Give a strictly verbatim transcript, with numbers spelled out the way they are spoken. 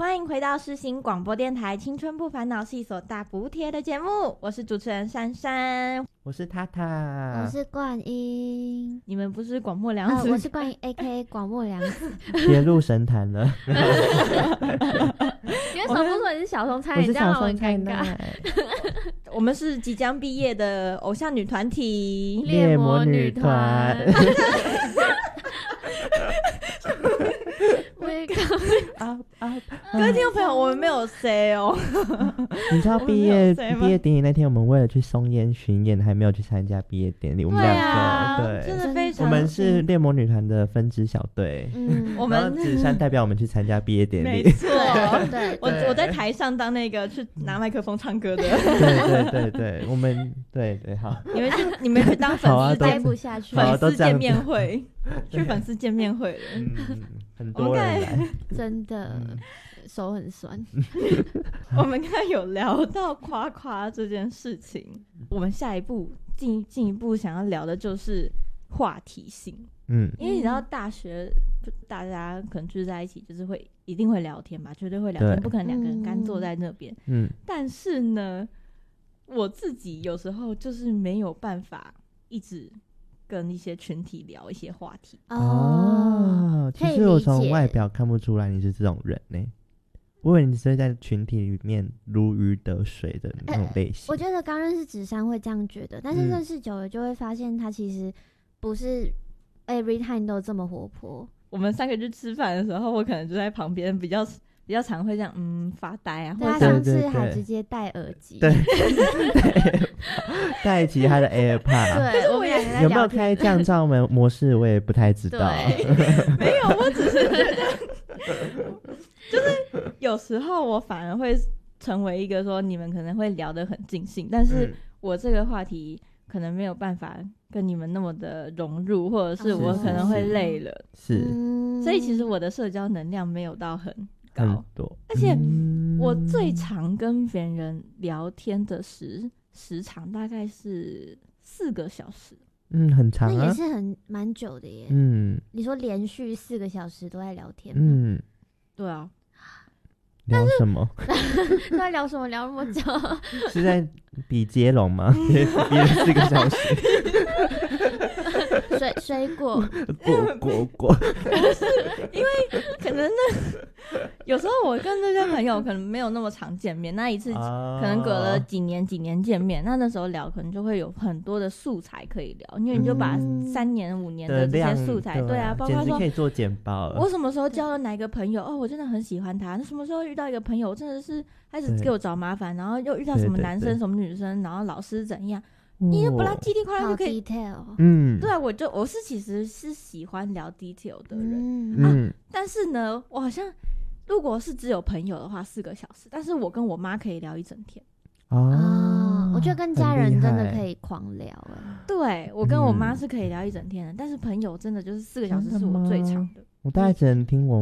欢迎回到世新广播电台青春不烦恼系所大补贴的节目，我是主持人珊珊， 我是塔塔， 我是冠英。 你们不是广末凉子、 呃、我是冠英 A K A 广末凉子。 跌入神坛了。 你为什么不说你是小松菜？你这样让我很尴尬。 我们是即将毕业的偶像女团体猎魔女团。 啊啊！各位听众朋友，我们没有 say 哦。 你知道毕业毕业典礼那天，我们为了去松烟巡演，还没有去参加毕业典礼。我们两个、 啊、 对， 真的非常。 我们是猎魔女团的分支小队， 嗯， 我们紫珊代表我们去参加毕业典礼。 没错， 对， 我我在台上当那个去拿麦克风唱歌的。 对对对对，我们对对好。 你们去你们去当粉丝待不下去， 粉丝见面会，去粉丝见面会了。 嗯，很多人来， 真的、嗯、手很酸。 我们刚才有聊到夸夸这件事情，我们下一步进进一步想要聊的就是话题性。嗯，因为你知道大学大家可能聚在一起，就是会一定会聊天嘛，绝对会聊天，不可能两个人干坐在那边。嗯，但是呢，我自己有时候就是没有办法一直跟一些群体聊一些话题。 哦，其实我从外表看不出来你是这种人呢、欸。我以为你是在群体里面如鱼得水的那种类型、欸、 我觉得刚认识芷珊会这样觉得，但是认识久了就会发现他其实不是 every time 都这么活泼。 我们三个去吃饭的时候，我可能就在旁边比较比较常会这样嗯发呆啊， 对，他上次还直接戴耳机， 对，戴起他的 AirPod， 对，我们两个在聊天， 有没有开降噪模模式我也不太知道。 没有，我只是觉得就是有时候我反而会成为一个说你们可能会聊得很尽兴，但是我这个话题可能没有办法跟你们那么的融入，或者是我可能会累了， 是， 所以其实我的社交能量没有到很高， 很多， 而且我最常跟别人聊天的时时长大概是四个小时。 嗯，很长啊， 那也是很蛮久的耶。嗯，你说连续四个小时都在聊天吗？嗯， 对啊。 聊什么？ 都在聊什么？聊那么久？ 是在比接龙吗？比了四个小时。 水水果果果果， 不是因为可能呢，有时候我跟这些朋友可能没有那么常见面，那一次可能隔了几年几年见面，那那时候聊可能就会有很多的素材可以聊，因为你就把三年五年的这些素材， 嗯、 对啊，包括说简直可以做简报了。 我什么时候交了哪一个朋友，哦，我真的很喜欢他，那什么时候遇到一个朋友，我真的是开始给我找麻烦，然后又遇到什么男生什么女生，然后老师怎样。你就把它叽里呱啦就可以 detail， 嗯，对啊，我就我是其实是喜欢聊 detail 的人、嗯、啊，但是呢，我好像如果是只有朋友的话四个小时，但是我跟我妈可以聊一整天哦，我觉得跟家人真的可以狂聊哎， 对，我跟我妈是可以聊一整天的、嗯，但是朋友真的就是四个小时是我最长的， 我大概只能听我